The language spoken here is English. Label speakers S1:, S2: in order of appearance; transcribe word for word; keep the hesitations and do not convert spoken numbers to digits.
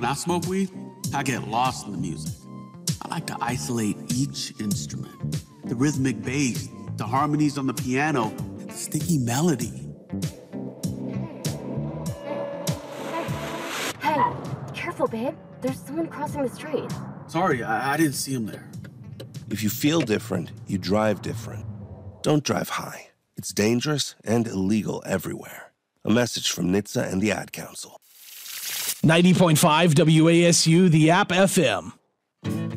S1: When I smoke weed, I get lost in the music. I like to isolate each instrument. The rhythmic bass, the harmonies on the piano, the sticky melody.
S2: Hey, careful, babe. There's someone crossing the street.
S1: Sorry, I, I didn't see him there.
S3: If you feel different, you drive different. Don't drive high. It's dangerous and illegal everywhere. A message from N H T S A and the Ad Council.
S4: ninety point five W A S U, the App F M.